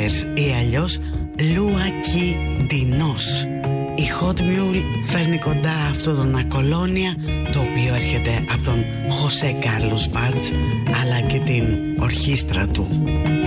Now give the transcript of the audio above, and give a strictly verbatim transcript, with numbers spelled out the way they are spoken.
Sisters ή αλλιώς Λουακιντινός. Η Hot Mule φέρνει κοντά αυτό τον ακολόνια, το οποίο έρχεται από τον Χωσέ Κάρλος Βάρτς αλλά και την ορχήστρα του.